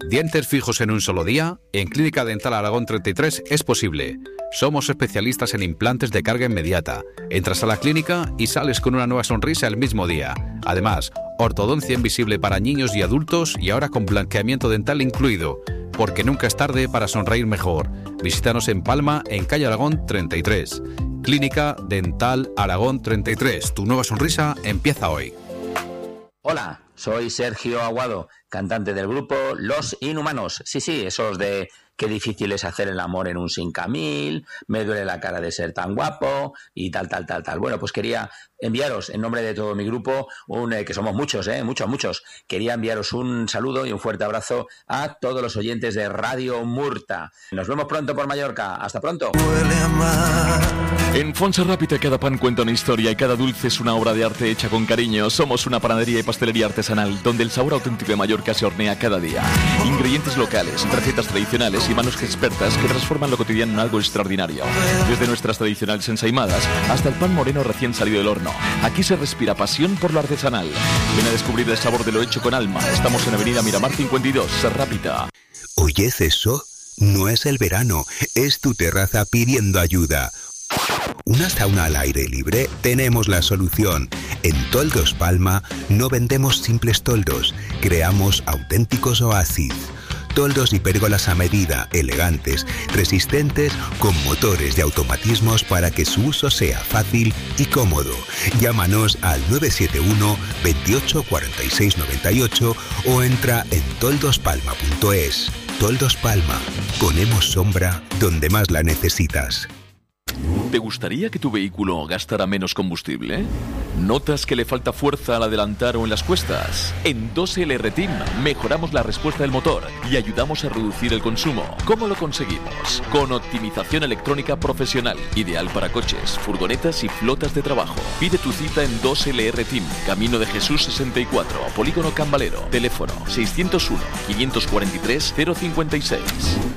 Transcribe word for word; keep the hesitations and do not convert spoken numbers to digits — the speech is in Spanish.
¿Dientes fijos en un solo día? En Clínica Dental Aragón treinta y tres es posible. Somos especialistas en implantes de carga inmediata. Entras a la clínica y sales con una nueva sonrisa el mismo día. Además, ortodoncia invisible para niños y adultos y ahora con blanqueamiento dental incluido. Porque nunca es tarde para sonreír mejor. Visítanos en Palma, en calle Aragón treinta y tres. Clínica Dental Aragón treinta y tres. Tu nueva sonrisa empieza hoy. Hola, soy Sergio Aguado, cantante del grupo Los Inhumanos. Sí, sí, esos de qué difícil es hacer el amor en un Cinca Mil, me duele la cara de ser tan guapo y tal, tal, tal, tal. Bueno, pues quería enviaros en nombre de todo mi grupo, un, eh, que somos muchos, eh, muchos, muchos. Quería enviaros un saludo y un fuerte abrazo a todos los oyentes de Radio Murta. Nos vemos pronto por Mallorca. Hasta pronto. En Fonsa Rápita cada pan cuenta una historia y cada dulce es una obra de arte hecha con cariño. Somos una panadería y pastelería artesanal donde el sabor auténtico de Mallorca se hornea cada día. Ingredientes locales, recetas tradicionales y manos expertas que transforman lo cotidiano en algo extraordinario. Desde nuestras tradicionales ensaimadas hasta el pan moreno recién salido del horno. Aquí se respira pasión por lo artesanal. Ven a descubrir el sabor de lo hecho con alma. Estamos en Avenida Miramar cincuenta y dos, Rápita. ¿Oyes eso? No es el verano, es tu terraza pidiendo ayuda. ¿Una sauna al aire libre? Tenemos la solución. En Toldos Palma no vendemos simples toldos, creamos auténticos oasis. Toldos y pérgolas a medida, elegantes, resistentes, con motores y automatismos para que su uso sea fácil y cómodo. Llámanos al nueve siete uno, veintiocho, cuarenta y seis, noventa y ocho o entra en toldos palma punto es. Toldos Palma, ponemos sombra donde más la necesitas. ¿Te gustaría que tu vehículo gastara menos combustible? ¿Notas que le falta fuerza al adelantar o en las cuestas? En dos L R Team mejoramos la respuesta del motor y ayudamos a reducir el consumo. ¿Cómo lo conseguimos? Con optimización electrónica profesional, ideal para coches, furgonetas y flotas de trabajo. Pide tu cita en dos L R Team, Camino de Jesús sesenta y cuatro, Polígono Cambalero. Teléfono seiscientos uno, quinientos cuarenta y tres, cero cincuenta y seis.